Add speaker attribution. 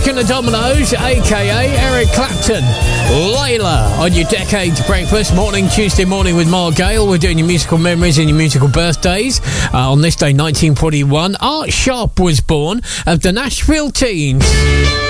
Speaker 1: Eric and the Dominoes, a.k.a. Eric Clapton. Layla on your Decades Breakfast. Morning, Tuesday morning with Mark Gale. We're doing your musical memories and your musical birthdays. On this day, 1941, Art Sharp was born of the Nashville Teens.